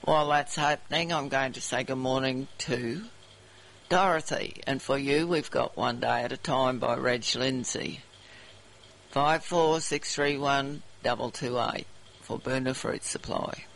While that's happening, I'm going to say good morning to Dorothy. And for you, we've got One Day at a Time by Reg Lindsay. 54631228 for Burner Fruit Supply.